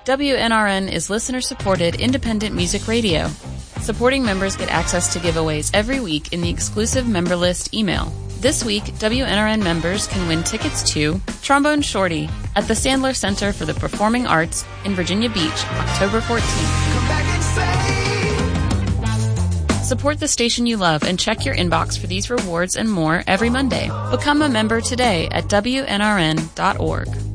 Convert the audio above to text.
WNRN is listener-supported independent music radio. Supporting members get access to giveaways every week in the exclusive member list email. This week, WNRN members can win tickets to Trombone Shorty at the Sandler Center for the Performing Arts in Virginia Beach, October 14th. Come back and say. Support the station you love and check your inbox for these rewards and more every Monday. Become a member today at WNRN.org.